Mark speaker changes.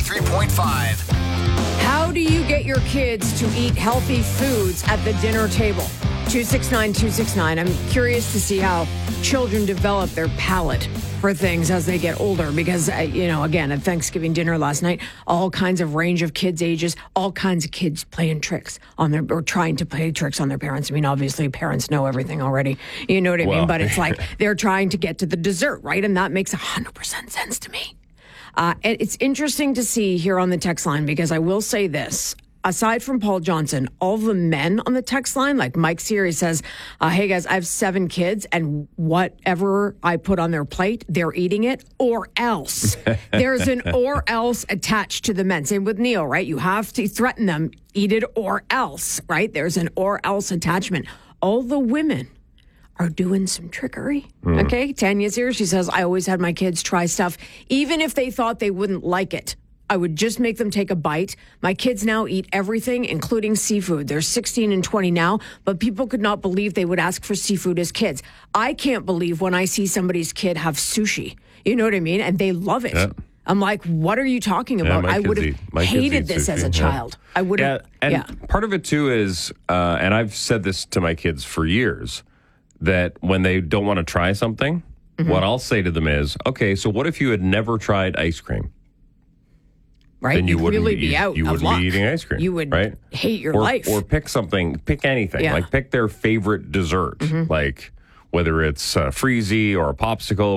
Speaker 1: 93.5.
Speaker 2: How do you get your kids to eat healthy foods at the dinner table? 269-269. I'm curious to see how children develop their palate for things as they get older because, again, at Thanksgiving dinner last night, all kinds of range of kids' ages, all kinds of kids playing tricks or trying to play tricks on their parents. I mean, obviously, parents know everything already. You know what I mean? But it's like they're trying to get to the dessert, right? And that makes 100% sense to me. It's interesting to see here on the text line because I will say this. Aside from Paul Johnson, all the men on the text line, like Mike Siri says, hey guys, I have 7 kids and whatever I put on their plate, they're eating it or else. There's an or else attached to the men. Same with Neil, right? You have to threaten them, eat it or else, right? There's an or else attachment. All the women are doing some trickery. Okay. Tanya's here. She says, I always had my kids try stuff, even if they thought they wouldn't like it. I would just make them take a bite. My kids now eat everything, including seafood. They're 16 and 20 now, but people could not believe they would ask for seafood as kids. I can't believe when I see somebody's kid have sushi. You know what I mean? And they love it. Yeah. I'm like, what are you talking about? I would have hated this as a child. I would have.
Speaker 3: Part of it, too, is, and I've said this to my kids for years, that when they don't want to try something, what I'll say to them is, okay, so what if you had never tried ice cream?
Speaker 2: Right,
Speaker 3: then you wouldn't
Speaker 2: really be out.
Speaker 3: You wouldn't be eating ice cream.
Speaker 2: You would hate your life.
Speaker 3: Or pick anything. Like pick their favorite dessert, like whether it's Freezy or a popsicle